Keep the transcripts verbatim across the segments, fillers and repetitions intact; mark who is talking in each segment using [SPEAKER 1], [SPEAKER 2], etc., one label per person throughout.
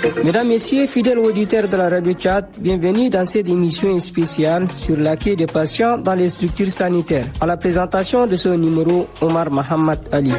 [SPEAKER 1] Mesdames, Messieurs, fidèles auditeurs de la Radio Tchad, bienvenue dans cette émission spéciale sur l'accueil des patients dans les structures sanitaires. À la présentation de ce numéro, Omar Mohamed Ali.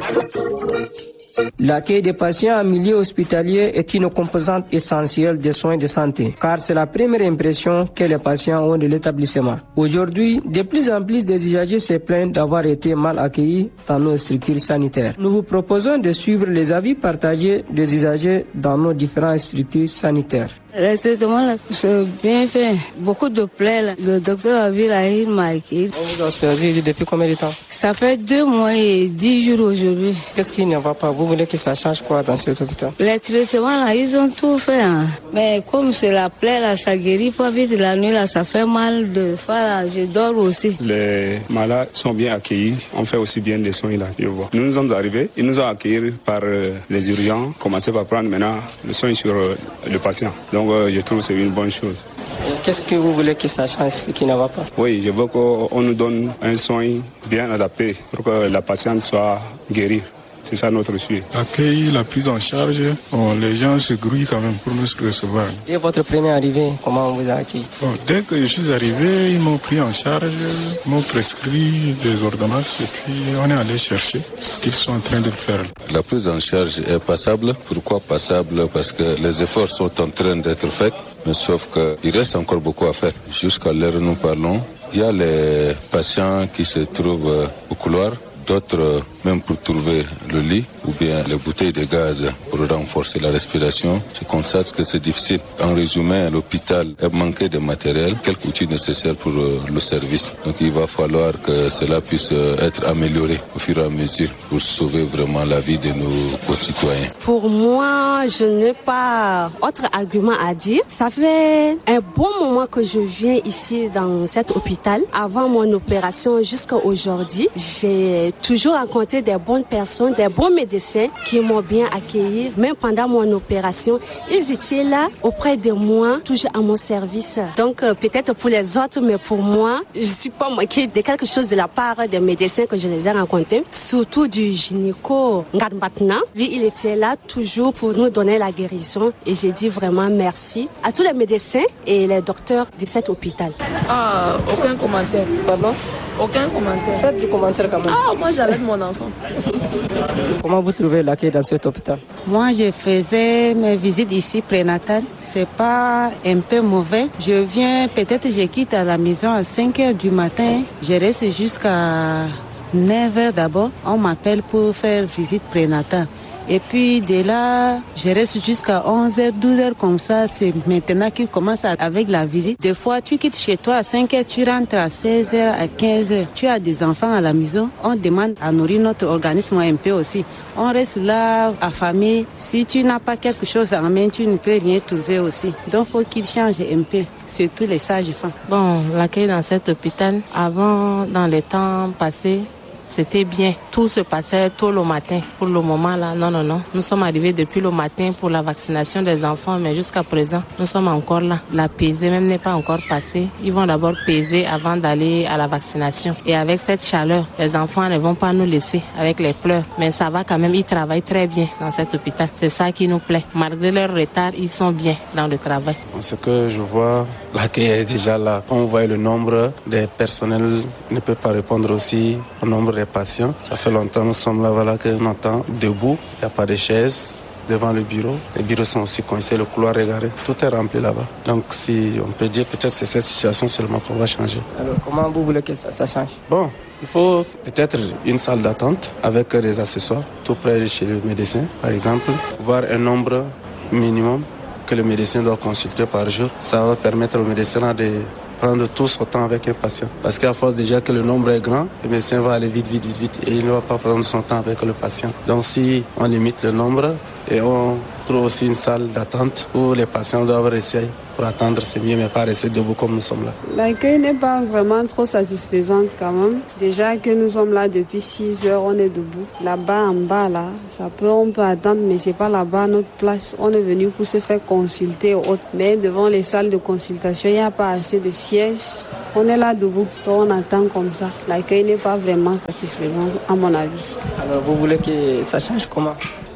[SPEAKER 1] L'accueil des patients en milieu hospitalier est une composante essentielle des soins de santé, car c'est la première impression que les patients ont de l'établissement. Aujourd'hui, de plus en plus des usagers se plaignent d'avoir été mal accueillis dans nos structures sanitaires. Nous vous proposons de suivre les avis partagés des usagers dans nos différentes structures sanitaires.
[SPEAKER 2] Les traitements là, sont bien faits. Beaucoup de plaies là. Le docteur a vu là, il m'a accueilli.
[SPEAKER 1] On vous a hospitalisé depuis combien de temps?
[SPEAKER 2] Ça fait deux mois et dix jours aujourd'hui.
[SPEAKER 1] Qu'est-ce qui ne va pas? Vous voulez que ça change quoi dans cet hôpital?
[SPEAKER 2] Les traitements là, ils ont tout fait. Hein. Mais comme c'est la plaie là, ça guérit pas vite. La nuit là, ça fait mal de fois là, je dors aussi.
[SPEAKER 3] Les malades sont bien accueillis. On fait aussi bien des soins là, je vois. Nous nous sommes arrivés, ils nous ont accueillis par euh, les urgences. Commencer par prendre maintenant le soin sur euh, le patient. Donc euh, je trouve que c'est une bonne chose.
[SPEAKER 1] Qu'est-ce que vous voulez que ça change, ce qui ne va pas?
[SPEAKER 3] Oui, je veux qu'on nous donne un soin bien adapté pour que la patiente soit guérie. C'est ça notre souhait.
[SPEAKER 4] L'accueil, la prise en charge, bon, les gens se grouillent quand même pour nous recevoir.
[SPEAKER 1] Dès votre première arrivée, comment on vous a accueilli?
[SPEAKER 4] Bon, dès que je suis arrivé, ils m'ont pris en charge, m'ont prescrit des ordonnances et puis on est allé chercher ce qu'ils sont en train de faire.
[SPEAKER 5] La prise en charge est passable. Pourquoi passable? Parce que les efforts sont en train d'être faits, mais sauf qu'il reste encore beaucoup à faire. Jusqu'à l'heure où nous parlons, il y a les patients qui se trouvent au couloir. D'autres, même pour trouver le lit ou bien les bouteilles de gaz pour renforcer la respiration, je constate que c'est difficile. En résumé, l'hôpital a manqué de matériel, quelques outils nécessaires pour le service. Donc il va falloir que cela puisse être amélioré au fur et à mesure pour sauver vraiment la vie de nos concitoyens.
[SPEAKER 6] Pour moi, je n'ai pas autre argument à dire. Ça fait un bon moment que je viens ici dans cet hôpital. Avant mon opération jusqu'à aujourd'hui, j'ai toujours rencontré des bonnes personnes, des bons médecins qui m'ont bien accueilli. Même pendant mon opération, ils étaient là auprès de moi, toujours à mon service. Donc euh, peut-être pour les autres, mais pour moi, je ne suis pas manquée de quelque chose de la part des médecins que je les ai rencontrés, surtout du gynéco Ngadmatna. Lui, il était là toujours pour nous donner la guérison et j'ai dit vraiment merci à tous les médecins et les docteurs de cet hôpital.
[SPEAKER 7] Ah, aucun commentaire.
[SPEAKER 1] Pardon?
[SPEAKER 7] Aucun commentaire.
[SPEAKER 1] Faites du commentaire quand même.
[SPEAKER 7] Ah, moi j'allais mon enfant.
[SPEAKER 1] Comment vous trouvez l'accueil dans cet hôpital?
[SPEAKER 8] Moi, je faisais mes visites ici prénatales. C'est pas un peu mauvais. Je viens, peut-être je quitte à la maison à cinq heures du matin. Je reste jusqu'à neuf heures d'abord. On m'appelle pour faire visite prénatale. Et puis de là, je reste jusqu'à onze heures, douze heures comme ça. C'est maintenant qu'il commence avec la visite. Des fois, tu quittes chez toi à cinq heures, tu rentres à seize heures, à quinze heures. Tu as des enfants à la maison. On demande à nourrir notre organisme un peu aussi. On reste là, affamé. Si tu n'as pas quelque chose en main, tu ne peux rien trouver aussi. Donc, il faut qu'il change un peu, surtout les sages-femmes.
[SPEAKER 7] Bon, l'accueil dans cet hôpital, avant, dans les temps passés, c'était bien. Tout se passait tôt le matin. Pour le moment, là, non, non, non. Nous sommes arrivés depuis le matin pour la vaccination des enfants, mais jusqu'à présent, nous sommes encore là. La pesée même n'est pas encore passée. Ils vont d'abord peser avant d'aller à la vaccination. Et avec cette chaleur, les enfants ne vont pas nous laisser avec les pleurs. Mais ça va quand même, ils travaillent très bien dans cet hôpital. C'est ça qui nous plaît. Malgré leur retard, ils sont bien dans le travail.
[SPEAKER 9] Ce que je vois, l'accueil est déjà là. Quand on voit le nombre des personnels ne peut pas répondre aussi au nombre des patients. Ça fait longtemps que nous sommes là, voilà, que nous entend debout. Il n'y a pas de chaises devant le bureau. Les bureaux sont aussi coincés, le couloir est garé. Tout est rempli là-bas. Donc si on peut dire peut-être c'est cette situation seulement qu'on va changer.
[SPEAKER 1] Alors comment vous voulez que ça, ça change?
[SPEAKER 9] Bon, il faut peut-être une salle d'attente avec des accessoires tout près de chez le médecin, par exemple. Voir un nombre minimum que le médecin doit consulter par jour. Ça va permettre au médecin de prendre tout son temps avec un patient. Parce qu'à force déjà que le nombre est grand, le médecin va aller vite, vite, vite, vite et il ne va pas prendre son temps avec le patient. Donc si on limite le nombre et on trouve aussi une salle d'attente où les patients doivent rester pour attendre, c'est mieux, mais pas rester debout comme nous sommes là.
[SPEAKER 10] L'accueil n'est pas vraiment trop satisfaisant quand même. Déjà que nous sommes là depuis six heures, on est debout. Là-bas, en bas, là, ça peut, on peut attendre, mais c'est pas là-bas notre place. On est venu pour se faire consulter aux autres. Mais devant les salles de consultation, il n'y a pas assez de sièges. On est là debout, donc on attend comme ça. L'accueil n'est pas vraiment satisfaisant, à mon avis.
[SPEAKER 1] Alors, vous voulez que ça change comment?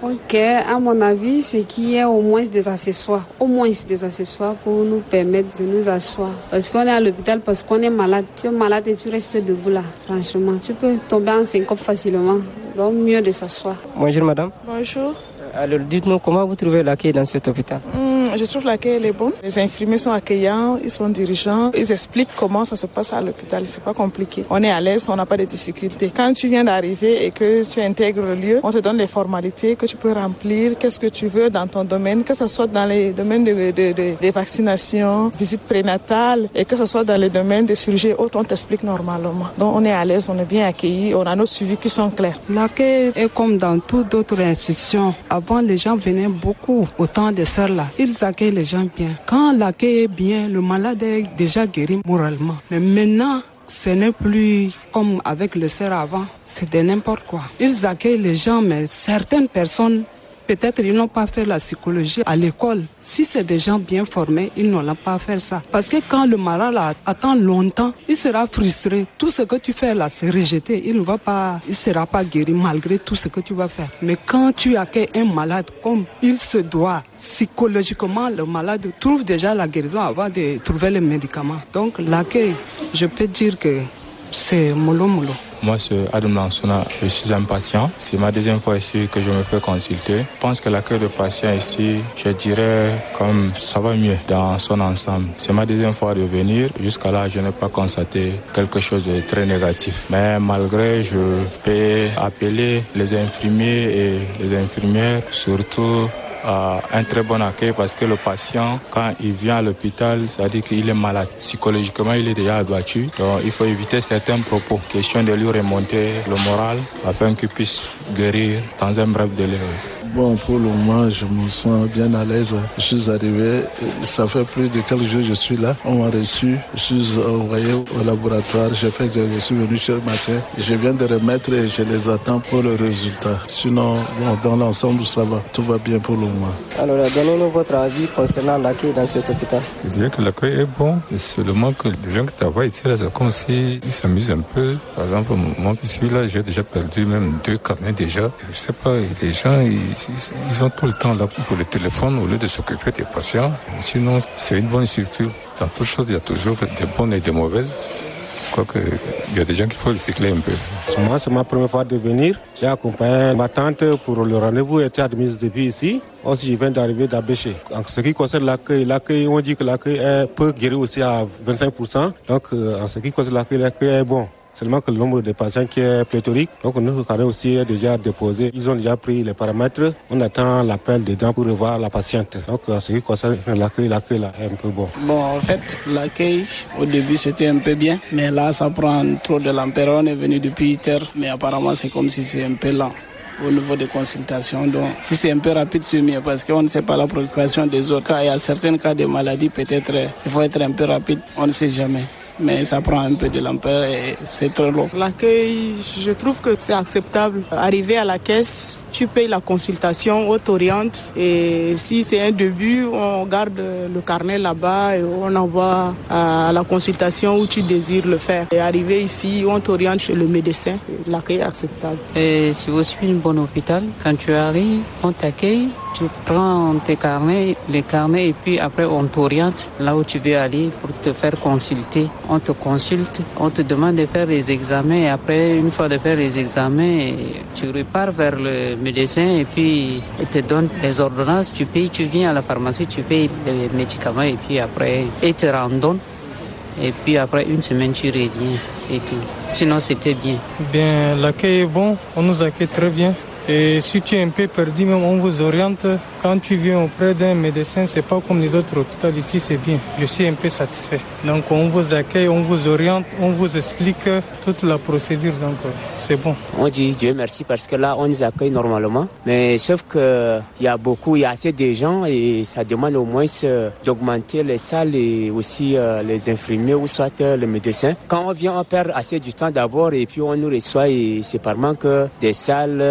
[SPEAKER 10] Ok, à mon avis, c'est qu'il y ait au moins des accessoires, au moins des accessoires pour nous permettre de nous asseoir. Parce qu'on est à l'hôpital, parce qu'on est malade. Tu es malade et tu restes debout là, franchement. Tu peux tomber en syncope facilement, donc mieux de s'asseoir.
[SPEAKER 1] Bonjour madame.
[SPEAKER 11] Bonjour.
[SPEAKER 1] Alors dites-nous comment vous trouvez l'accueil dans cet hôpital?
[SPEAKER 11] Mmh, je trouve l'accueil est bon. Les infirmiers sont accueillants, ils sont dirigeants, ils expliquent comment ça se passe à l'hôpital. C'est pas compliqué. On est à l'aise, on n'a pas de difficultés. Quand tu viens d'arriver et que tu intègres le lieu, on te donne les formalités que tu peux remplir, qu'est-ce que tu veux dans ton domaine, que ce soit dans les domaines de, de, de, de vaccination, visite prénatale et que ce soit dans les domaines de chirurgie autres, on t'explique normalement. Donc on est à l'aise, on est bien accueillis, on a nos suivis qui sont clairs.
[SPEAKER 8] L'accueil est comme dans toutes d'autres institutions. Avant, les gens venaient beaucoup au temps de ceux-là. Ils accueillent les gens bien. Quand l'accueil est bien, le malade est déjà guéri moralement. Mais maintenant, ce n'est plus comme avec le cerf avant. C'est de n'importe quoi. Ils accueillent les gens, mais certaines personnes, peut-être ils n'ont pas fait la psychologie à l'école. Si c'est des gens bien formés, ils n'ont pas fait ça. Parce que quand le malade attend longtemps, il sera frustré. Tout ce que tu fais là, c'est rejeté. Il ne va pas, il sera pas guéri malgré tout ce que tu vas faire. Mais quand tu accueilles un malade comme il se doit, psychologiquement, le malade trouve déjà la guérison avant de trouver les médicaments. Donc l'accueil, je peux dire que c'est mollo mollo.
[SPEAKER 12] Moi, c'est Adam Lansona, je suis un patient. C'est ma deuxième fois ici que je me fais consulter. Je pense que l'accueil de patients ici, je dirais comme ça va mieux dans son ensemble. C'est ma deuxième fois de venir. Jusqu'à là, je n'ai pas constaté quelque chose de très négatif. Mais malgré, je peux appeler les infirmiers et les infirmières, surtout Uh, un très bon accueil parce que le patient, quand il vient à l'hôpital, ça dit qu'il est malade. Psychologiquement, il est déjà abattu. Donc, il faut éviter certains propos. Question de lui remonter le moral afin qu'il puisse guérir dans un bref délai.
[SPEAKER 13] Bon, pour le moment, je me sens bien à l'aise. Je suis arrivé, ça fait plus de quelques jours que je suis là. On m'a reçu, je suis envoyé au laboratoire. J'ai fait, je suis venu ce matin. Je viens de remettre et je les attends pour le résultat. Sinon, bon, dans l'ensemble, ça va. Tout va bien pour le moment.
[SPEAKER 1] Alors, donnez-nous votre avis concernant l'accueil dans cet hôpital.
[SPEAKER 5] Je dirais que l'accueil est bon. C'est seulement que les gens qui travaillent ici, là, c'est comme s'ils s'amusent un peu. Par exemple, moi qui suis là, j'ai déjà perdu même deux carnets déjà. Je sais pas, les gens, ils, ils ont tout le temps là pour le téléphone au lieu de s'occuper des patients. Sinon, c'est une bonne structure. Dans toutes choses, il y a toujours des bonnes et des mauvaises. Je crois qu'il y a des gens qu'il faut recycler un peu.
[SPEAKER 14] Moi, c'est ma première fois de venir. J'ai accompagné ma tante pour le rendez-vous, elle était admise depuis ici. Aussi, je viens d'arriver d'Abéché. En ce qui concerne l'accueil, l'accueil, on dit que l'accueil peut guérir aussi à vingt-cinq pour cent. Donc, en ce qui concerne l'accueil, l'accueil est bon. Seulement que le nombre de patients qui est pléthorique. Donc nous, quand même aussi est déjà déposé. Ils ont déjà pris les paramètres. On attend l'appel dedans pour revoir la patiente. Donc en ce qui concerne l'accueil, l'accueil là est un peu bon.
[SPEAKER 15] Bon, en fait, l'accueil, au début, c'était un peu bien. Mais là, ça prend trop de l'ampleur. On est venu depuis huit heures. Mais apparemment, c'est comme si c'est un peu lent au niveau des consultations. Donc, si c'est un peu rapide, c'est mieux parce qu'on ne sait pas la préoccupation des autres. Quand il y a certains cas de maladie, peut-être il faut être un peu rapide. On ne sait jamais. Mais ça prend un peu de l'ampleur et c'est trop long.
[SPEAKER 11] L'accueil, je trouve que c'est acceptable. Arriver à la caisse, tu payes la consultation, on t'oriente. Et si c'est un début, on garde le carnet là-bas et on envoie à la consultation où tu désires le faire. Et arriver ici, on t'oriente chez le médecin. L'accueil est acceptable.
[SPEAKER 16] Et c'est aussi un bon hôpital. Quand tu arrives, on t'accueille. Tu prends tes carnets, les carnets et puis après on t'oriente là où tu veux aller pour te faire consulter. On te consulte, on te demande de faire les examens et après une fois de faire les examens, tu repars vers le médecin et puis il te donne des ordonnances, tu payes, tu viens à la pharmacie, tu payes les médicaments et puis après il te randonne. Et puis après une semaine tu reviens, c'est tout. Sinon c'était bien.
[SPEAKER 17] Bien, l'accueil est bon, on nous accueille très bien. Et si tu es un peu perdu, même on vous oriente. Quand tu viens auprès d'un médecin, c'est pas comme les autres hôpitaux ici, c'est bien. Je suis un peu satisfait. Donc on vous accueille, on vous oriente, on vous explique toute la procédure. Donc c'est bon.
[SPEAKER 18] On dit Dieu merci parce que là on nous accueille normalement. Mais sauf que il y a beaucoup, il y a assez de gens et ça demande au moins d'augmenter les salles et aussi euh, les infirmiers ou soit euh, les médecins. Quand on vient, on perd assez du temps d'abord et puis on nous reçoit et c'est par manque des salles euh, aussi.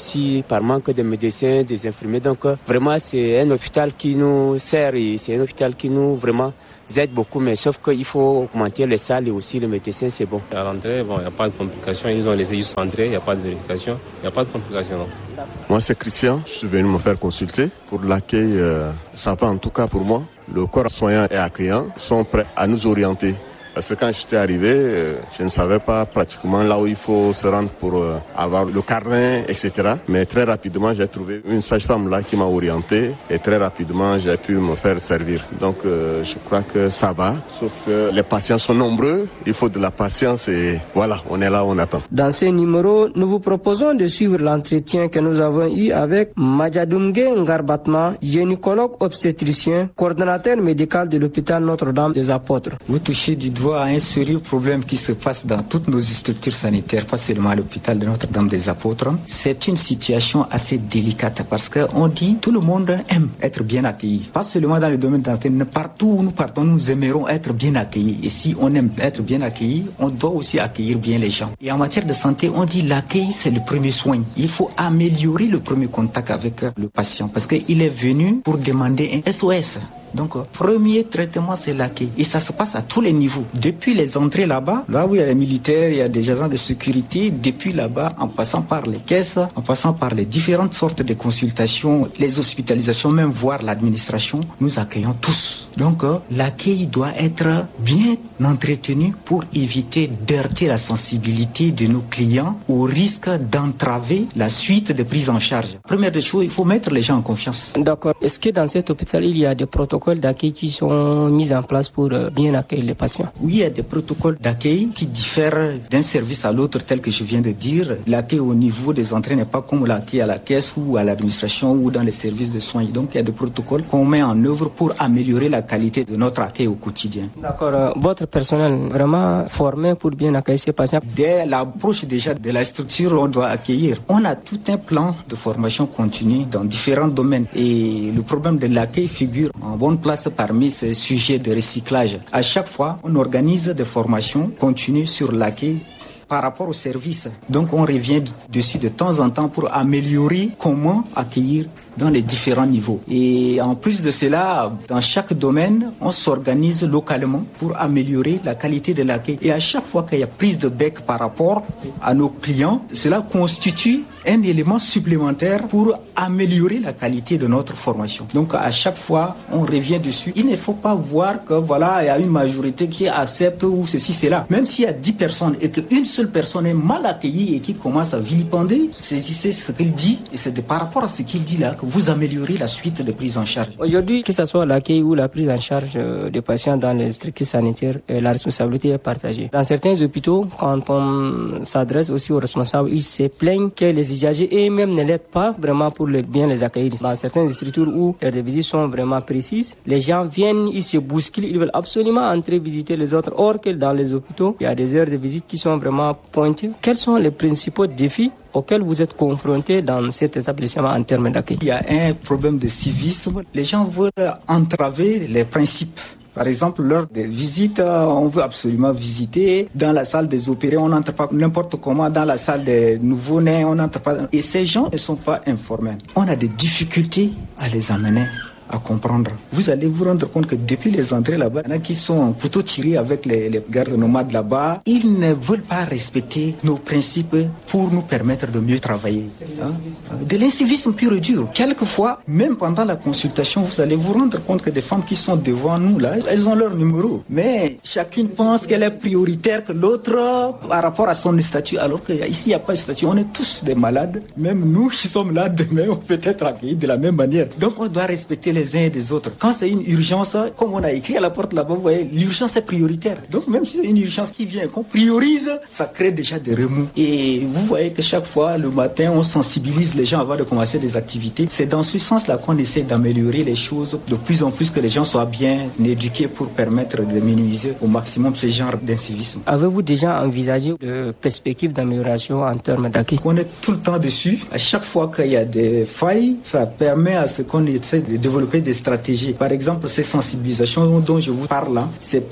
[SPEAKER 18] aussi par manque de médecins, des infirmiers. Donc vraiment c'est un hôpital qui nous sert et c'est un hôpital qui nous vraiment aide beaucoup, mais sauf qu'il faut augmenter les salles et aussi les médecins, c'est bon.
[SPEAKER 19] À l'entrée, bon, il n'y a pas de complications, ils ont laissé juste entrer, il n'y a pas de vérification, il n'y a pas de complications. Non.
[SPEAKER 20] Moi c'est Christian, je suis venu me faire consulter. Pour l'accueil, euh, ça va en tout cas pour moi. Le corps soignant et accueillant sont prêts à nous orienter. Parce que quand j'étais arrivé, euh, je ne savais pas pratiquement là où il faut se rendre pour euh, avoir le carnet, et cetera. Mais très rapidement, j'ai trouvé une sage-femme là qui m'a orienté et très rapidement, j'ai pu me faire servir. Donc, euh, je crois que ça va. Sauf que les patients sont nombreux, il faut de la patience et voilà, on est là, on attend.
[SPEAKER 1] Dans ce numéro, nous vous proposons de suivre l'entretien que nous avons eu avec Madjadoumge Ngarbatma, gynécologue obstétricien, coordonnateur médical de l'hôpital Notre-Dame des Apôtres.
[SPEAKER 21] Vous touchez du doigt un sérieux problème qui se passe dans toutes nos structures sanitaires, pas seulement à l'hôpital de Notre-Dame des Apôtres. C'est une situation assez délicate parce qu'on dit tout le monde aime être bien accueilli. Pas seulement dans le domaine de la santé, partout où nous partons, nous aimerons être bien accueillis. Et si on aime être bien accueilli, on doit aussi accueillir bien les gens. Et en matière de santé, on dit l'accueil, c'est le premier soin. Il faut améliorer le premier contact avec le patient parce qu'il est venu pour demander un S O S. Donc, premier traitement, c'est l'accueil. Et ça se passe à tous les niveaux. Depuis les entrées là-bas, là où il y a les militaires, il y a des agents de sécurité, depuis là-bas, en passant par les caisses, en passant par les différentes sortes de consultations, les hospitalisations, même voire l'administration, nous accueillons tous. Donc, l'accueil doit être bien entretenu pour éviter d'heurter la sensibilité de nos clients au risque d'entraver la suite de prise en charge. Première des choses, il faut mettre les gens en confiance.
[SPEAKER 1] D'accord. Est-ce que dans cet hôpital, il y a des protocoles d'accueil qui sont mis en place pour bien accueillir les patients?
[SPEAKER 21] Oui, il y a des protocoles d'accueil qui diffèrent d'un service à l'autre, tel que je viens de dire. L'accueil au niveau des entrées n'est pas comme l'accueil à la caisse ou à l'administration ou dans les services de soins. Donc, il y a des protocoles qu'on met en œuvre pour améliorer la qualité de notre accueil au quotidien.
[SPEAKER 1] D'accord. Votre personnel vraiment formé pour bien accueillir ces patients?
[SPEAKER 21] Dès l'approche déjà de la structure, on doit accueillir. On a tout un plan de formation continue dans différents domaines. Et le problème de l'accueil figure en bonne place parmi ces sujets de recyclage. À chaque fois, on organise des formations continues sur l'accueil par rapport au service. Donc, on revient dessus de temps en temps pour améliorer comment accueillir dans les différents niveaux. Et en plus de cela, dans chaque domaine, on s'organise localement pour améliorer la qualité de l'accueil. Et à chaque fois qu'il y a prise de bec par rapport à nos clients, cela constitue un élément supplémentaire pour améliorer la qualité de notre formation. Donc à chaque fois, on revient dessus. Il ne faut pas voir que voilà, il y a une majorité qui accepte ou ceci, cela. Même s'il y a dix personnes et qu'une seule personne est mal accueillie et qui commence à vilipender, saisissez ce qu'il dit et c'est de, par rapport à ce qu'il dit là que vous améliorez la suite de prise en charge.
[SPEAKER 1] Aujourd'hui, que ce soit l'accueil ou la prise en charge des patients dans les structures sanitaires, la responsabilité est partagée. Dans certains hôpitaux, quand on s'adresse aussi aux responsables, ils se plaignent que les usagers eux-mêmes ne l'aident pas vraiment pour le bien les accueillir. Dans certaines structures où les visites sont vraiment précises, les gens viennent, ils se bousculent, ils veulent absolument entrer visiter les autres. Or que dans les hôpitaux, il y a des heures de visite qui sont vraiment pointues. Quels sont les principaux défis auxquels vous êtes confrontés dans cet établissement en termes d'accueil?
[SPEAKER 21] Il y a un problème de civisme. Les gens veulent entraver les principes. Par exemple, lors des visites, on veut absolument visiter. Dans la salle des opérés, on n'entre pas n'importe comment. Dans la salle des nouveau-nés, on n'entre pas. Et ces gens ne sont pas informés. On a des difficultés à les amener à comprendre. Vous allez vous rendre compte que depuis les entrées là-bas, il y en a qui sont plutôt tirés avec les, les gardes nomades là-bas. Ils ne veulent pas respecter nos principes pour nous permettre de mieux travailler. Hein? De l'incivisme pur et dur. Quelquefois, même pendant la consultation, vous allez vous rendre compte que des femmes qui sont devant nous là, elles ont leur numéro. Mais chacune pense qu'elle est prioritaire que l'autre par rapport à son statut. Alors qu'ici, il n'y a pas de statut. On est tous des malades. Même nous qui sommes là demain, on peut être accueillis de la même manière. Donc, on doit respecter les les uns et des autres. Quand c'est une urgence, comme on a écrit à la porte là-bas, vous voyez, l'urgence est prioritaire. Donc même si c'est une urgence qui vient, qu'on priorise, ça crée déjà des remous. Et vous voyez que chaque fois, le matin, on sensibilise les gens avant de commencer les activités. C'est dans ce sens-là qu'on essaie d'améliorer les choses, de plus en plus que les gens soient bien éduqués pour permettre de minimiser au maximum ce genre d'incivisme.
[SPEAKER 1] Avez-vous déjà envisagé de perspectives d'amélioration en termes d'accueil?
[SPEAKER 21] On est tout le temps dessus. À chaque fois qu'il y a des failles, ça permet à ce qu'on essaie de développer des stratégies. Par exemple, ces sensibilisations dont je vous parle là, c'est pas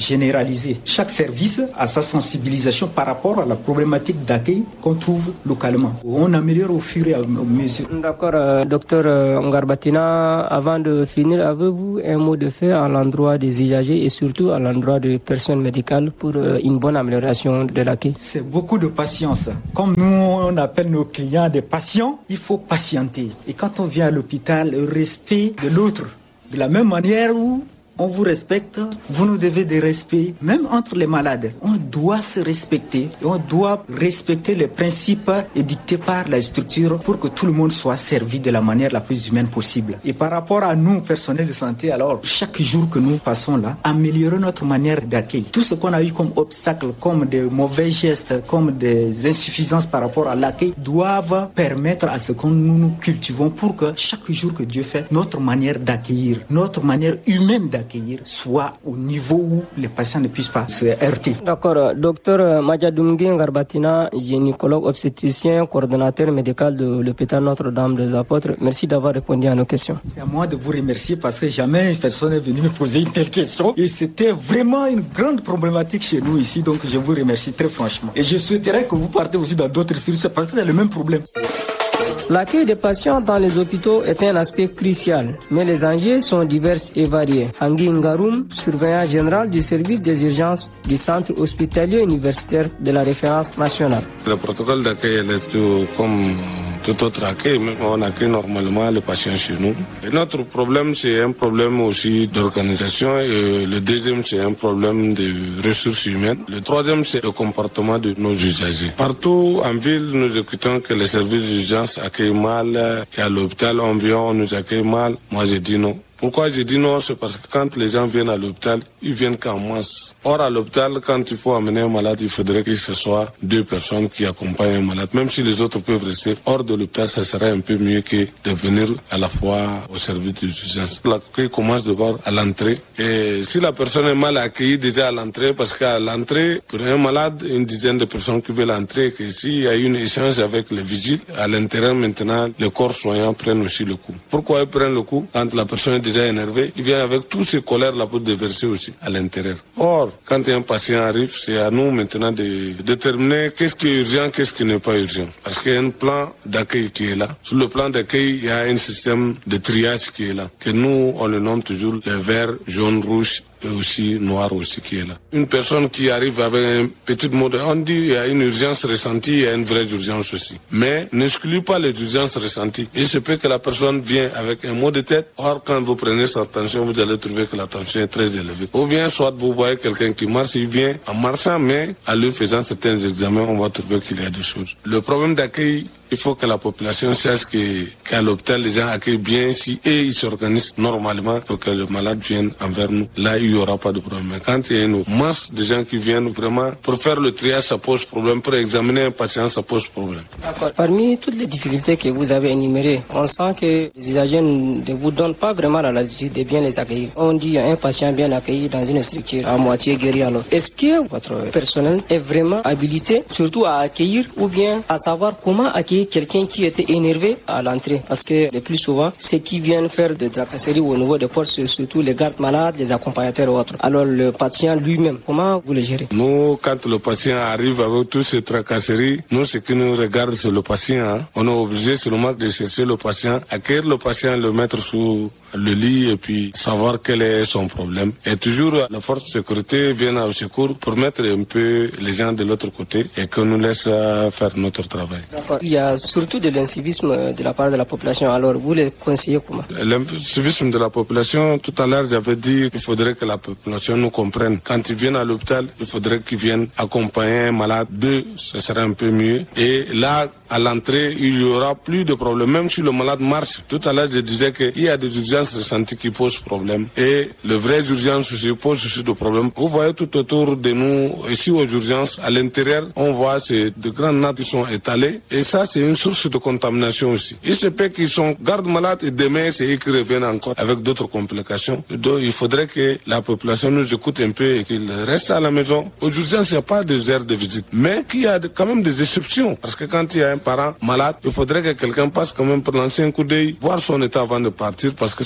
[SPEAKER 21] généralisée. Chaque service a sa sensibilisation par rapport à la problématique d'accueil qu'on trouve localement. On améliore au fur et à mesure.
[SPEAKER 1] D'accord, euh, docteur Ngarbatina, avant de finir, avez-vous un mot de fait à l'endroit des usagers et surtout à l'endroit des personnes médicales pour euh, une bonne amélioration de l'accueil?
[SPEAKER 21] C'est beaucoup de patience. Comme nous, on appelle nos clients des patients, il faut patienter. Et quand on vient à l'hôpital, le respect de l'autre, de la même manière où on vous respecte, vous nous devez des respects, même entre les malades. On doit se respecter et on doit respecter les principes édictés par la structure pour que tout le monde soit servi de la manière la plus humaine possible. Et par rapport à nous, personnels de santé, alors, chaque jour que nous passons là, améliorer notre manière d'accueil. Tout ce qu'on a eu comme obstacle, comme des mauvais gestes, comme des insuffisances par rapport à l'accueil, doivent permettre à ce que nous nous cultivons pour que chaque jour que Dieu fait, notre manière d'accueillir, notre manière humaine d'accueillir, soit au niveau où les patients ne puissent pas se heurter.
[SPEAKER 1] D'accord. Docteur Madjadoumgui Ngarbatina, gynécologue obstétricien, coordonnateur médical de l'hôpital Notre-Dame des Apôtres. Merci d'avoir répondu à nos questions.
[SPEAKER 21] C'est à moi de vous remercier parce que jamais une personne est venue me poser une telle question. Et c'était vraiment une grande problématique chez nous ici. Donc je vous remercie très franchement. Et je souhaiterais que vous partez aussi dans d'autres structures parce que c'est le même problème.
[SPEAKER 1] L'accueil des patients dans les hôpitaux est un aspect crucial, mais les enjeux sont divers et variés. Hangui Ngaroum, surveillant général du service des urgences du centre hospitalier universitaire de la référence nationale.
[SPEAKER 2] Le protocole d'accueil est tout comme tout autre accueil, mais on accueille normalement les patients chez nous. Et notre problème, c'est un problème aussi d'organisation et le deuxième, c'est un problème de ressources humaines. Le troisième, c'est le comportement de nos usagers. Partout en ville, nous écoutons que les services d'urgence accueillent mal, qu'à l'hôpital, on vient, on nous accueille mal. Moi, je dis non. Pourquoi je dis non? C'est parce que quand les gens viennent à l'hôpital, ils viennent qu'en masse. Or, à l'hôpital, quand il faut amener un malade, il faudrait que ce soit deux personnes qui accompagnent un malade. Même si les autres peuvent rester hors de l'hôpital, ça serait un peu mieux que de venir à la fois au service d'urgence. L'accueil commence d'abord à l'entrée. Et si la personne est mal accueillie déjà à l'entrée, parce qu'à l'entrée, pour un malade, une dizaine de personnes qui veulent entrer, que s'il y a eu un échange avec les vigiles, à l'intérieur maintenant, les corps soignants prennent aussi le coup. Pourquoi ils prennent le coup? Quand la personne est déjà énervé, il vient avec tous ces colères là pour déverser aussi à l'intérieur. Or, quand un patient arrive, c'est à nous maintenant de déterminer qu'est-ce qui est urgent, qu'est-ce qui n'est pas urgent. Parce qu'il y a un plan d'accueil qui est là. Sur le plan d'accueil, il y a un système de triage qui est là, que nous, on le nomme toujours les verts, jaunes, rouges, et aussi noir aussi qui est là. Une personne qui arrive avec un petit mot de... On dit il y a une urgence ressentie, il y a une vraie urgence aussi. Mais n'exclut pas les urgences ressenties. Il se peut que la personne vienne avec un mot de tête. Or, quand vous prenez sa tension, vous allez trouver que la tension est très élevée. Ou bien, soit vous voyez quelqu'un qui marche, il vient en marchant, mais en lui faisant certains examens, on va trouver qu'il y a des choses. Le problème d'accueil, il faut que la population sache que, qu'à l'hôpital, les gens accueillent bien si et ils s'organisent normalement pour que le malade vienne envers nous. Là, il n'y aura pas de problème. Mais quand il y a une masse de gens qui viennent vraiment pour faire le triage, ça pose problème. Pour examiner un patient, ça pose problème.
[SPEAKER 1] D'accord. Parmi toutes les difficultés que vous avez énumérées, on sent que les usagers ne vous donnent pas vraiment la latitude de bien les accueillir. On dit un patient bien accueilli dans une structure à moitié guéri alors. Est-ce que votre personnel est vraiment habilité, surtout à accueillir ou bien à savoir comment accueillir quelqu'un qui était énervé à l'entrée? Parce que le plus souvent, ceux qui viennent faire de tracasseries au niveau des portes, c'est surtout les gardes malades, les accompagnateurs ou autres. Alors le patient lui-même, comment vous le gérez?
[SPEAKER 2] Nous, quand le patient arrive avec toutes ces tracasseries, nous, ce qui nous regarde, c'est le patient. Hein. On est obligé seulement de chercher le patient, accueillir le patient, le mettre sous le lit et puis savoir quel est son problème. Et toujours, la force de sécurité vient au secours pour mettre un peu les gens de l'autre côté et qu'on nous laisse faire notre travail.
[SPEAKER 1] D'accord. Il y a surtout de l'incivisme de la part de la population. Alors, vous les conseillez comment?
[SPEAKER 2] L'incivisme de la population, tout à l'heure, j'avais dit qu'il faudrait que la population nous comprenne. Quand ils viennent à l'hôpital, il faudrait qu'ils viennent accompagner un malade. Deux, ce serait un peu mieux. Et là, à l'entrée, il y aura plus de problèmes, même si le malade marche. Tout à l'heure, je disais qu'il y a des urgences ressenties qui posent problème. Et les vraies urgences aussi posent aussi des problèmes. Vous voyez tout autour de nous, ici aux urgences, à l'intérieur, on voit ces de grandes nappes qui sont étalées. Et ça, c'est une source de contamination aussi. Il se peut qu'ils sont gardes malades et demain, c'est eux qui reviennent encore avec d'autres complications. Donc, il faudrait que la population nous écoute un peu et qu'ils restent à la maison. Aux urgences, il n'y a pas des heures de visite. Mais qu'il y a quand même des exceptions. Parce que quand il y a un parent malade, il faudrait que quelqu'un passe quand même pour lancer un coup d'œil, voir son état avant de partir, parce que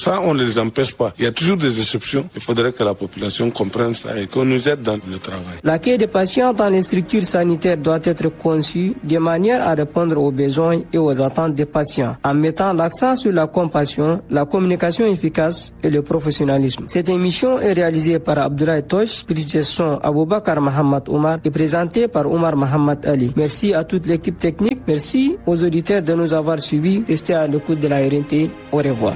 [SPEAKER 2] Ça, on ne les empêche pas. Il y a toujours des exceptions. Il faudrait que la population comprenne ça et qu'on nous aide dans le travail.
[SPEAKER 1] L'accueil des patients dans les structures sanitaires doit être conçu de manière à répondre aux besoins et aux attentes des patients, en mettant l'accent sur la compassion, la communication efficace et le professionnalisme. Cette émission est réalisée par Abdoulaye Tosh, prise de son Aboubakar Mohamed Omar et présentée par Omar Mohamed Ali. Merci à toute l'équipe technique. Merci aux auditeurs de nous avoir suivis. Restez à l'écoute de la R N T. Au revoir.